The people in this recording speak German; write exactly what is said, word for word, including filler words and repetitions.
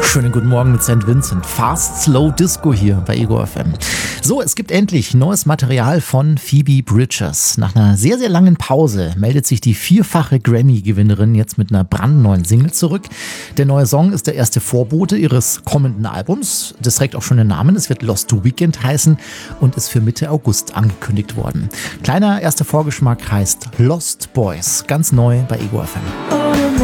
Schönen guten Morgen mit Sankt Vincent. Fast Slow Disco hier bei Ego F M. So, es gibt endlich neues Material von Phoebe Bridgers. Nach einer sehr, sehr langen Pause meldet sich die vierfache Grammy-Gewinnerin jetzt mit einer brandneuen Single zurück. Der neue Song ist der erste Vorbote ihres kommenden Albums. Das trägt auch schon den Namen. Es wird Lost Weekend heißen und ist für Mitte August angekündigt worden. Kleiner erster Vorgeschmack heißt Lost Boys. Ganz neu bei Ego F M.